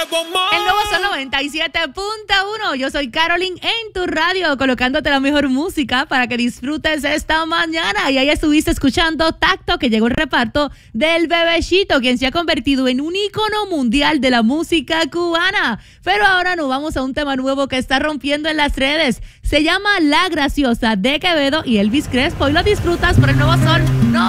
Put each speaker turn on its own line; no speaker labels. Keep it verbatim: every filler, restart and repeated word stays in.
El nuevo Sol noventa y siete punto uno. Yo soy Carolyn en tu radio, colocándote la mejor música para que disfrutes esta mañana. Y ahí estuviste escuchando Tacto, que llegó el reparto del Bebecito, quien se ha convertido en un ícono mundial de la música cubana. Pero ahora nos vamos a un tema nuevo que está rompiendo en las redes. Se llama La Graciosa de Quevedo y Elvis Crespo. Y lo disfrutas por el nuevo Sol